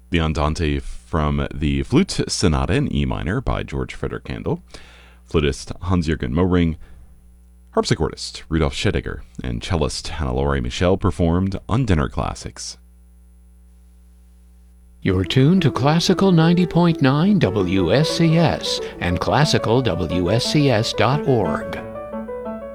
The Andante from the Flute Sonata in E minor by George Frederick Handel, flutist Hans-Jürgen Mohring, harpsichordist Rudolf Scheidegger, and cellist Hannelore Michel performed on Dinner Classics. You're tuned to Classical 90.9 WSCS and classicalwscs.org.